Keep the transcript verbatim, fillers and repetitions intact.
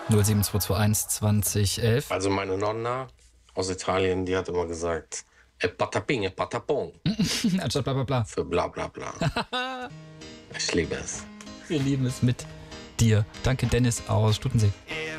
null sieben zwei zwei eins zwanzig elf. Also meine Nonna aus Italien, die hat immer gesagt, e pataping, e patapong. Anstatt bla bla bla. Für bla bla bla. Ich liebe es. Wir lieben es mit dir. Danke, Dennis aus Stuttensee.